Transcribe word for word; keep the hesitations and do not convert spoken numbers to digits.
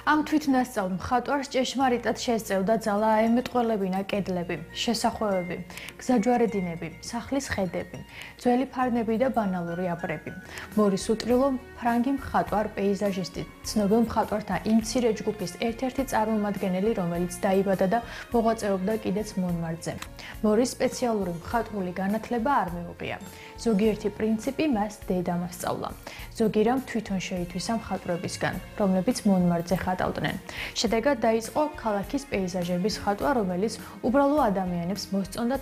ამ თვითნასწავლ მხატვარს ჭეშმარიტად შესწევდა ძალა აემეტყველებინა კედლები, შესახვევები, გზაჯვარედინები, სახლის ხედები, ძველი ფარნები და ბანალური აბრები. მორის უტრილო ფრანგი მხატვარ, პეიზაჟისტი, ცნობილ მხატვართა იმ მცირე ჯგუფის ერთ-ერთი წარმომადგენელი, რომელიც დაიბადა და მოღვაწეობდა კიდეც მონმარტზე. მორის სპეციალური მხატვრული განათლება არ მიუღია. ზოგიერთი პრინციპი მას დედამ ასწავლა. ზოგი რამ თვითონ შეითვისა მხატვრებისგან, რომლებიც მონმარტზე ხატავდნენ. შედეგად დაიწყო ქალაქის პეიზაჟების ხატვა, რომელიც უბრალო ადამიანებს მოსწონდათ